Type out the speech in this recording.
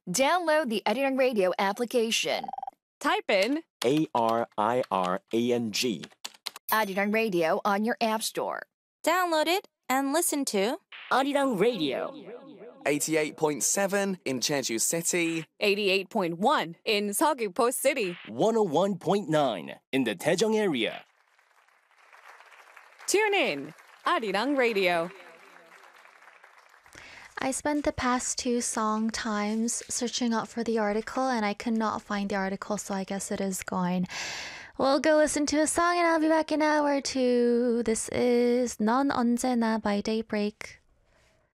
Download the Arirang Radio application. Type in ARIRANG. Arirang Radio on your app store. Download it and listen to Arirang Radio. 88.7 in Jeju City. 88.1 in Seogwipo City. 101.9 in the Daejeong area. Tune in, Arirang Radio. I spent the past 2 song times searching up for the article and I could not find the article, so I guess it is gone. We'll go listen to a song and I'll be back in hour 2. This is 넌 언제나 by Daybreak.